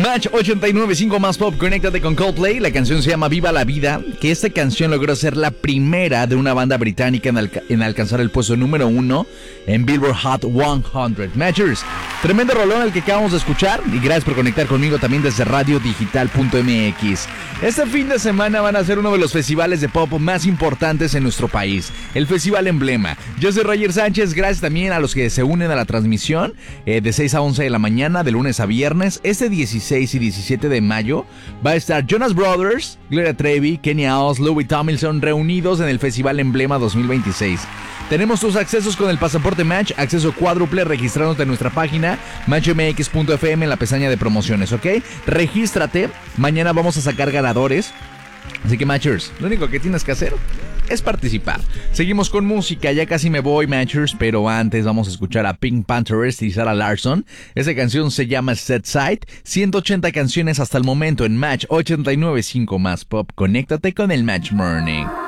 Match 89.5 más pop, conéctate con Coldplay. La canción se llama Viva la Vida, que esta canción logró ser la primera de una banda británica en alcanzar el puesto número 1 en Billboard Hot 100. Matchers, tremendo rolón el que acabamos de escuchar, y gracias por conectar conmigo también desde radiodigital.mx. Este fin de semana van a ser uno de los festivales de pop más importantes en nuestro país, el Festival Emblema. Yo soy Roger Sánchez, gracias también a los que se unen a la transmisión de 6 a 11 de la mañana, de lunes a viernes. Este 16 y 17 de mayo va a estar Jonas Brothers, Gloria Trevi, Kenya Oz, Louis Tomlinson reunidos en el Festival Emblema 2026. Tenemos tus accesos con el pasaporte Match, acceso cuádruple registrándote en nuestra página matchmx.fm en la pestaña de promociones, ¿ok? Regístrate, mañana vamos a sacar ganadores. Así que Matchers, lo único que tienes que hacer es participar. Seguimos con música, ya casi me voy, Matchers, pero antes vamos a escuchar a Pink Panthers y Sarah Larsson. Esa canción se llama Set Side. 180 canciones hasta el momento en Match 89.5 más pop. Conéctate con el Match Morning.